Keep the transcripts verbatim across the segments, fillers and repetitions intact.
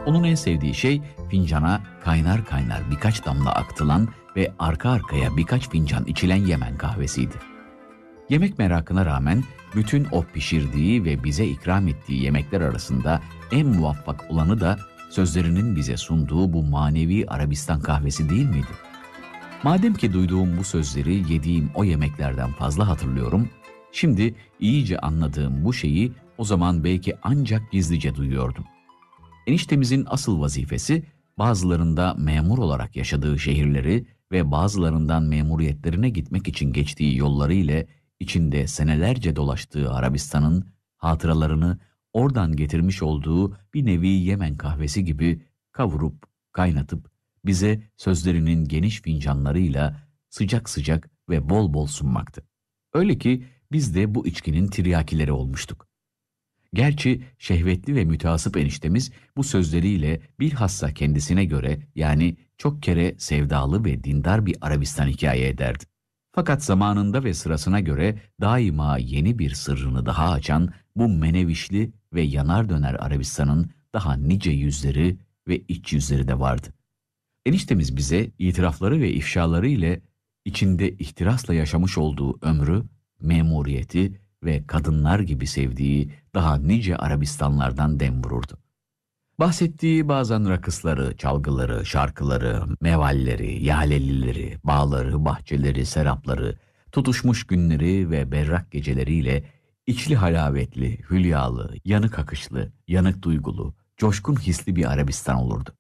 Onun en sevdiği şey fincana kaynar kaynar birkaç damla aktılan ve arka arkaya birkaç fincan içilen Yemen kahvesiydi. Yemek merakına rağmen bütün o pişirdiği ve bize ikram ettiği yemekler arasında en muvaffak olanı da sözlerinin bize sunduğu bu manevi Arabistan kahvesi değil miydi? Madem ki duyduğum bu sözleri yediğim o yemeklerden fazla hatırlıyorum, şimdi iyice anladığım bu şeyi o zaman belki ancak gizlice duyuyordum. Eniştemizin asıl vazifesi bazılarında memur olarak yaşadığı şehirleri ve bazılarından memuriyetlerine gitmek için geçtiği yolları ile içinde senelerce dolaştığı Arabistan'ın hatıralarını oradan getirmiş olduğu bir nevi Yemen kahvesi gibi kavurup, kaynatıp bize sözlerinin geniş fincanlarıyla sıcak sıcak ve bol bol sunmaktı. Öyle ki biz de bu içkinin tiryakileri olmuştuk. Gerçi şehvetli ve müteasıp eniştemiz bu sözleriyle bilhassa kendisine göre yani çok kere sevdalı ve dindar bir Arabistan hikaye ederdi. Fakat zamanında ve sırasına göre daima yeni bir sırrını daha açan bu menevişli ve yanar döner Arabistan'ın daha nice yüzleri ve iç yüzleri de vardı. Eniştemiz bize itirafları ve ifşaları ile içinde ihtirasla yaşamış olduğu ömrü, memuriyeti ve kadınlar gibi sevdiği daha nice Arabistanlardan dem vururdu. Bahsettiği bazen rakısları, çalgıları, şarkıları, mevalleri, yalelileri, bağları, bahçeleri, serapları, tutuşmuş günleri ve berrak geceleriyle içli halavetli, hülyalı, yanık akışlı, yanık duygulu, coşkun hisli bir Arabistan olurdu.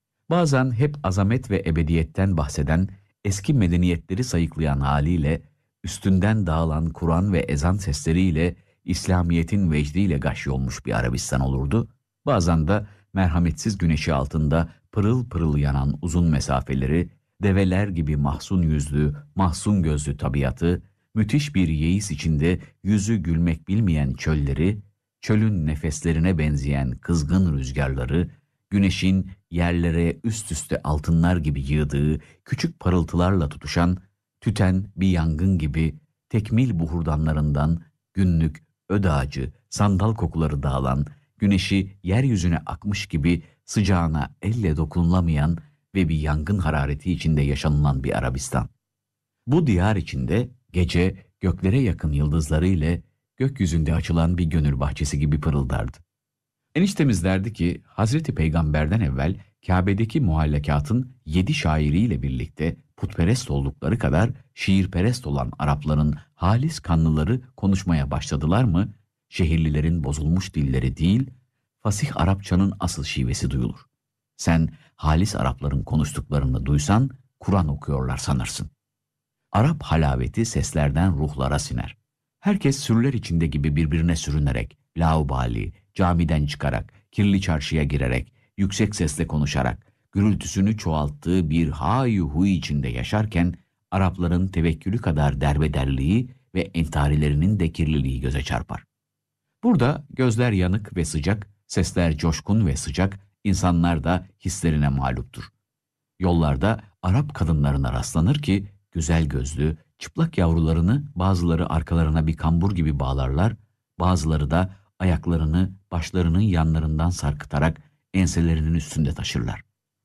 Bazen hep azamet ve ebediyetten bahseden, eski medeniyetleri sayıklayan haliyle, üstünden dağılan Kur'an ve ezan sesleriyle, İslamiyet'in vecdiyle gaşi olmuş bir Arabistan olurdu. Bazen de merhametsiz güneşi altında pırıl pırıl yanan uzun mesafeleri, develer gibi mahzun yüzlü, mahzun gözlü tabiatı, müthiş bir yeis içinde yüzü gülmek bilmeyen çölleri, çölün nefeslerine benzeyen kızgın rüzgarları, güneşin yerlere üst üste altınlar gibi yığdığı küçük parıltılarla tutuşan, tüten bir yangın gibi tekmil buhurdanlarından günlük öd ağacı, sandal kokuları dağılan, güneşi yeryüzüne akmış gibi sıcağına elle dokunulamayan ve bir yangın harareti içinde yaşanılan bir Arabistan. Bu diyar içinde gece göklere yakın yıldızları ile gökyüzünde açılan bir gönül bahçesi gibi pırıldardı. Eniştemiz derdi ki Hazreti Peygamber'den evvel Kabe'deki muhallekatın yedi şairiyle birlikte putperest oldukları kadar şiirperest olan Arapların halis kanlıları konuşmaya başladılar mı, şehirlilerin bozulmuş dilleri değil, fasih Arapçanın asıl şivesi duyulur. Sen halis Arapların konuştuklarını duysan, Kur'an okuyorlar sanırsın. Arap halaveti seslerden ruhlara siner. Herkes sürüler içinde gibi birbirine sürünerek, laubali, camiden çıkarak, kirli çarşıya girerek, yüksek sesle konuşarak, gürültüsünü çoğalttığı bir hay-huy içinde yaşarken, Arapların tevekkülü kadar derbederliği ve entarilerinin de kirliliği göze çarpar. Burada gözler yanık ve sıcak, sesler coşkun ve sıcak, insanlar da hislerine mağluptur. Yollarda Arap kadınlarına rastlanır ki, güzel gözlü, çıplak yavrularını bazıları arkalarına bir kambur gibi bağlarlar, bazıları da ayaklarını başlarının yanlarından sarkıtarak enselerinin üstünde taşırlar.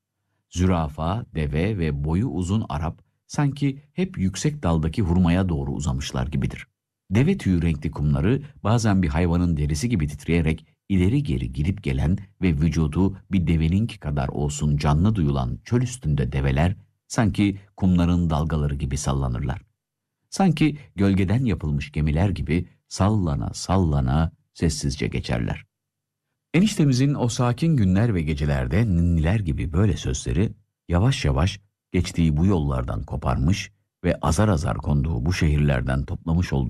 Zürafa, deve ve boyu uzun Arap sanki hep yüksek daldaki hurmaya doğru uzamışlar gibidir. Deve tüyü renkli kumları bazen bir hayvanın derisi gibi titreyerek ileri geri gidip gelen ve vücudu bir deveninki kadar olsun canlı duyulan çöl üstünde develer sanki kumların dalgaları gibi sallanırlar. Sanki gölgeden yapılmış gemiler gibi sallana sallana sessizce geçerler. Eniştemizin o sakin günler ve gecelerde ninniler gibi böyle sözleri yavaş yavaş geçtiği bu yollardan koparmış ve azar azar konduğu bu şehirlerden toplamış olduğu